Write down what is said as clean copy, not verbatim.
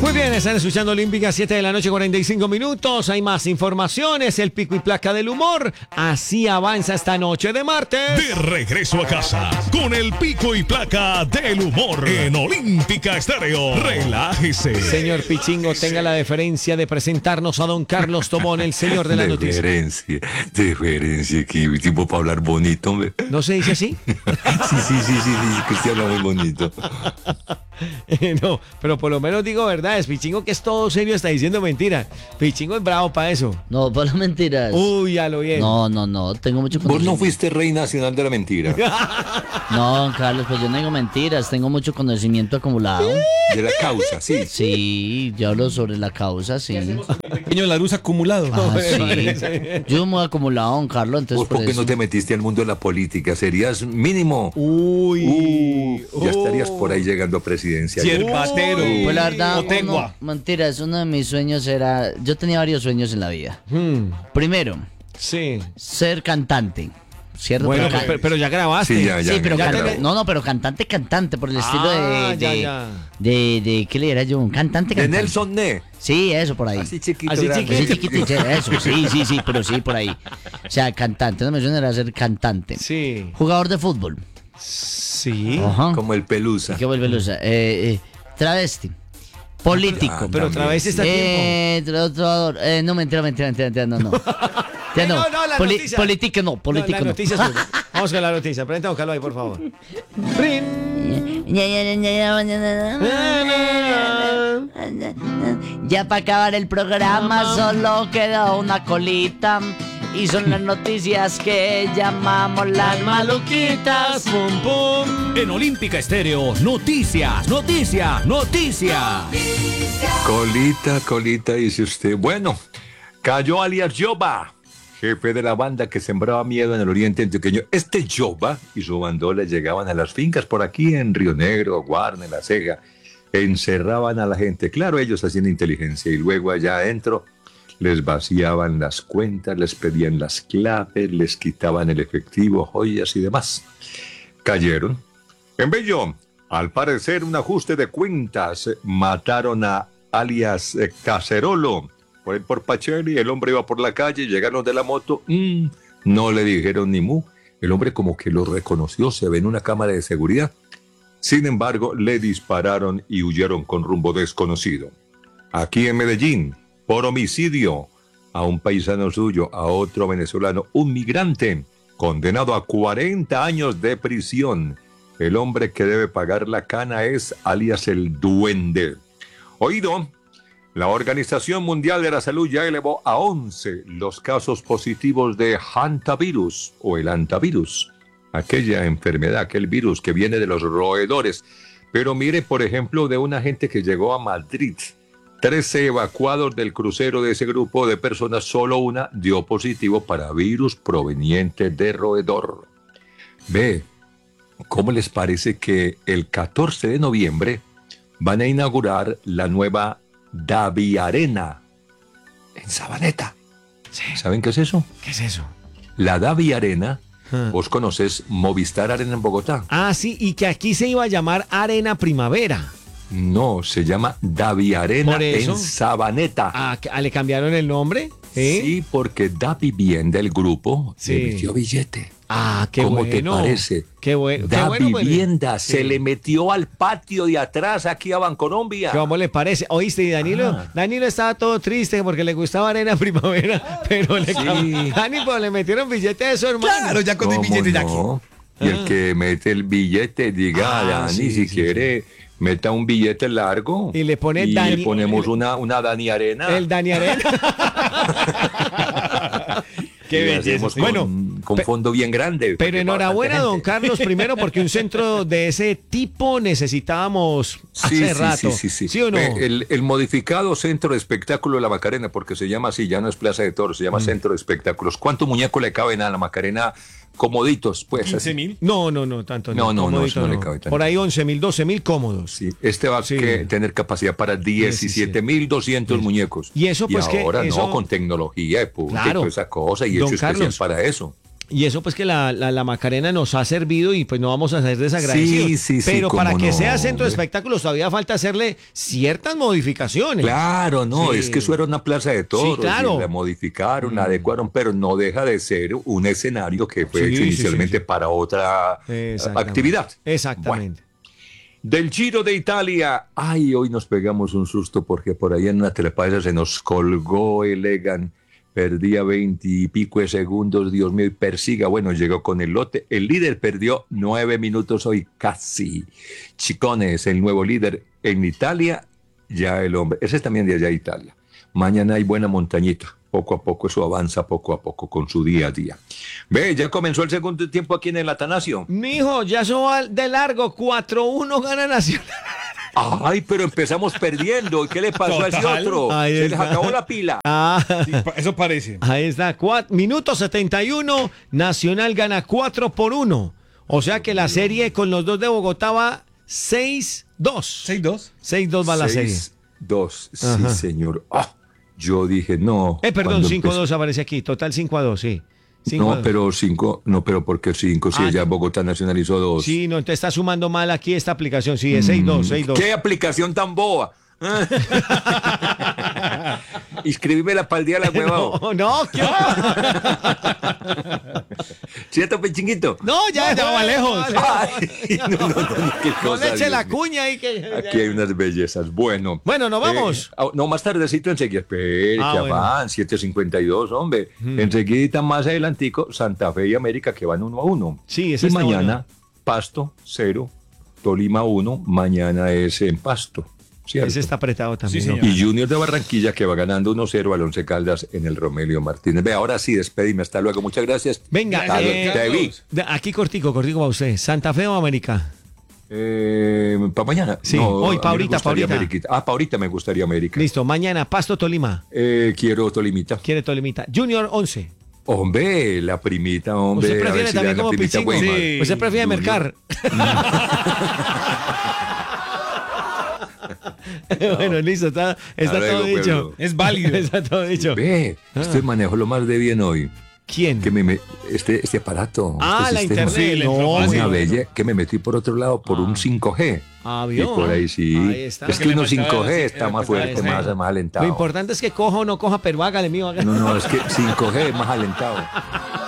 Muy bien, están escuchando Olímpica, 7 de la noche, 45 minutos. Hay más informaciones, el pico y placa del humor. Así avanza esta noche de martes. De regreso a casa, con el pico y placa del humor en Olímpica Estéreo. Relájese. Señor Pichingo, tenga la deferencia de presentarnos a don Carlos Tobón, el señor de la noticia. Deferencia, que tipo para hablar bonito, hombre. ¿No se dice así? Sí, Cristian habla muy bonito. No, pero por lo menos digo verdades. Pichingo, que es todo serio, está diciendo mentiras. Pichingo es bravo para eso. No, para las mentiras. Uy, ya lo bien. No, tengo mucho Vos conocimiento. no fuiste rey nacional de la mentira. No, Carlos, pues yo no digo mentiras, tengo mucho conocimiento acumulado. De la causa, sí. Sí, yo hablo sobre la causa, sí. Pequeño la luz acumulado. Ah, sí. Yo muy acumulado, don Carlos, entonces ¿Vos por qué eso. no te metiste al mundo de la política? Serías mínimo. Ya estarías por ahí llegando a presidencia. Ciervatero. Pues la verdad, Otegua. mentiras, uno de mis sueños era... Yo tenía varios sueños en la vida. Primero, Sí. ser cantante, ¿cierto? Bueno, Pero pero ya grabaste. Sí, ya. sí, pero ya canta- te- no, pero cantante, por el estilo ya. de ¿qué le era yo? Un cantante. De Nelson Ne. Sí, eso por ahí. Así chiquito. Así grande. Sí, chiquitito, eso, sí, pero sí, por ahí. O sea, cantante, no me suena era ser cantante. Sí. Jugador de fútbol. Sí. Ajá. Como el Pelusa. ¿Qué vuelve Lusa? Travesti. Político. Pero otra vez está tiempo. Trovador. No, mentira, no. Ya no. No, la noticia. Político no, político la no. noticia es buena. Vamos con la noticia. Presenta a don Carlos ahí, por favor. Ya para acabar el programa solo queda una colita. Y son las noticias que llamamos las maluquitas. Pum, pum. En Olímpica Estéreo, noticias. Colita, dice usted. Bueno, cayó alias Yoba, jefe de la banda que sembraba miedo en el oriente antioqueño. Este Yoba y su bandola llegaban a las fincas por aquí en Río Negro, Guarne, La Cega. Encerraban a la gente. Claro, ellos hacían inteligencia y luego allá adentro les vaciaban las cuentas, les pedían las claves, les quitaban el efectivo, joyas y demás. Cayeron. En Bello, al parecer, un ajuste de cuentas. Mataron a alias Cacerolo. Por Pacheli, el hombre iba por la calle, llegaron de la moto. No le dijeron ni mu. El hombre como que lo reconoció, se ve en una cámara de seguridad. Sin embargo, le dispararon y huyeron con rumbo desconocido. Aquí en Medellín, por homicidio a un paisano suyo, a otro venezolano, un migrante, condenado a 40 años de prisión. El hombre que debe pagar la cana es alias el Duende. Oído, la Organización Mundial de la Salud ya elevó a 11 los casos positivos de hantavirus o el hantavirus, aquella enfermedad, aquel virus que viene de los roedores. Pero mire, por ejemplo, de una gente que llegó a Madrid. 13 evacuados del crucero de ese grupo de personas, solo una dio positivo para virus proveniente de roedor. Ve, ¿cómo les parece que el 14 de noviembre van a inaugurar la nueva Daviarena en Sabaneta? Sí. ¿Saben qué es eso? ¿Qué es eso? La Daviarena, vos conoces Movistar Arena en Bogotá. Ah, sí, y que aquí se iba a llamar Arena Primavera. No, se llama Daviarena ¿Por eso? en Sabaneta. ¿Le cambiaron el nombre? Sí, porque Da Vivienda, el grupo, Sí. le metió billete. Ah, qué ¿Cómo bueno. te parece? Qué bueno. Da qué bueno, pues. Vivienda Sí. se le metió al patio de atrás aquí a Bancolombia. ¿Cómo le parece? ¿Oíste? Y Danilo estaba todo triste porque le gustaba Arena Primavera, pero Dani, pues le metieron billete de eso, hermano. Claro, ya con el ¿Cómo billete ya aquí. no? Y el que mete el billete, diga, Dani, sí, si sí, quiere, meta un billete largo. Y le pone y Dani- le ponemos una Dani Arena. El Dani Arena. Qué Y belleza. hacemos Bueno, con fondo bien grande. pero porque enhorabuena, bastante don gente. Carlos, primero porque un centro de ese tipo necesitábamos hace rato. Sí. o no? El modificado Centro de Espectáculo de la Macarena, porque se llama así, ya no es Plaza de Toros, se llama Centro de Espectáculos. ¿Cuántos muñecos le caben a la Macarena comoditos? Pues 15.000. No, tanto. No, Comodito no le cabe tanto. Por ahí 11.000, 12.000 cómodos. Sí, este va a Sí. tener capacidad para 17.200 muñecos. Y eso, pues, que ahora eso- no, con tecnología de punta y Claro. toda esa cosa, y Don hecho especial Carlos, para eso. Y eso pues que la Macarena nos ha servido y pues no vamos a ser desagradecidos. Sí, Pero para cómo que no, sea centro de hombre. espectáculos todavía falta hacerle ciertas modificaciones. Claro, no, Sí. es que eso era una plaza de toros. Sí, claro. Y la modificaron, la adecuaron, pero no deja de ser un escenario que fue Sí, hecho sí, inicialmente sí. para otra Exactamente. actividad. Exactamente. Del Giro de Italia, ay, hoy nos pegamos un susto porque por ahí en la telepatía se nos colgó el Egan, perdía 20 y pico de segundos, Dios mío, y persiga, bueno, llegó con el lote, el líder perdió 9 minutos hoy casi. Chicone es el nuevo líder en Italia, ya el hombre, ese es también de allá de Italia. Mañana hay buena montañita, poco a poco, eso avanza poco a poco con su día a día. Ve, ya comenzó el segundo tiempo aquí en el Atanasio. Mijo, ya eso va de largo, 4-1 gana Nacional. Ay, pero empezamos perdiendo. ¿Y qué le pasó a ese Total. otro? Ahí Se les está. acabó la pila. Ah, Sí, eso parece. ahí está, minuto 71, Nacional gana 4-1. O sea que la serie con los dos de Bogotá va 6-2. 6-2. 6-2 va la serie. 6-2, sí, Ajá. señor. Ah, yo dije, no. Perdón, cuando 5-2 aparece aquí, total 5-2, sí. 5-2. No, pero 5, no, pero porque 5, si Ah, ya Bogotá nacionalizó 2. Sí, no, te está sumando mal aquí esta aplicación, sí, es 6-2, 6-2. ¿Qué aplicación tan boba? Inscribímela para el día de la hueva. No, no, ¿qué? ¿Cierto, pechinguito? No, ya va lejos. Ay, no, qué No cosa, le eche Dios la mío. cuña ahí que. Aquí hay unas bellezas. Bueno. Bueno, ¿nos vamos? No, más tardecito enseguida. Espere, Ah, ya bueno. van, 7:52, hombre. Enseguida más adelantico, Santa Fe y América que van 1-1. Sí, ese Y está mañana, bueno. Pasto 0, Tolima 1. Mañana es en Pasto. ¿Cierto? Ese está apretado también. Sí, ¿no? señor. Y Junior de Barranquilla que va ganando 1-0 al Once Caldas en el Romelio Martínez. Ve, ahora sí, despedime. Hasta luego. Muchas gracias. Venga, Gracias, te vi. aquí cortico para usted. ¿Santa Fe o América? ¿Para mañana? Sí, No, hoy, a mí me Paulita, gustaría Paulita. Ameriquita. Paulita me gustaría América. Listo, mañana Pasto Tolima. Quiero Tolimita. Quiere Tolimita. Junior 11. Hombre, la primita, hombre. ¿Usted a ver prefiere si también le dan como la primita Pichingo? Weimar. Sí. ¿Usted prefiere Junior. mercar? Bueno, listo, está Hasta todo luego, dicho. pueblo. Es válido. Está todo dicho. Ve, este manejo lo más de bien hoy. ¿Quién? Que este aparato. Ah, este la sistema, internet. Sí, le No, entró fácil. Una bella que me metí por otro lado por un 5G. Ah, Y ¿vio? por ahí sí. Ahí está. Es Que que le uno faltaba 5G sí, está le más faltaba fuerte, ese. más alentado. Lo importante es que coja o no coja, pero hágale mío, hágale. No, es que 5G es más alentado.